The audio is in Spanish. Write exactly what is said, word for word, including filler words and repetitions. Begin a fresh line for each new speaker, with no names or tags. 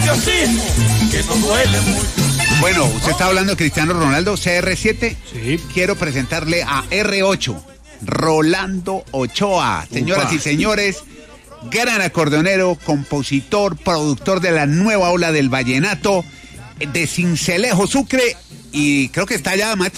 nerviosismo que nos duele mucho.
Bueno, usted está hablando de Cristiano Ronaldo, C R siete.
Sí.
Quiero presentarle a R ocho, Rolando Ochoa. Señoras
Upa.
y señores, gran acordeonero, compositor, productor de la nueva ola del vallenato de Sincelejo, Sucre, y creo que está allá, maestro.